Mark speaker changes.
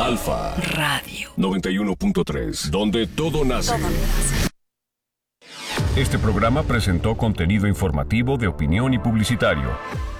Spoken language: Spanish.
Speaker 1: Alfa Radio 91.3, donde todo nace. Este programa presentó contenido informativo de opinión y publicitario.